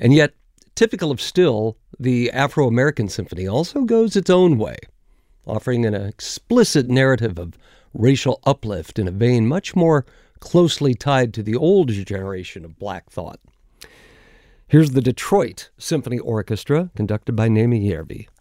And yet, typical of Still, the Afro-American Symphony also goes its own way, offering an explicit narrative of racial uplift in a vein much more closely tied to the older generation of Black thought. Here's the Detroit Symphony Orchestra, conducted by Naomi Järvi.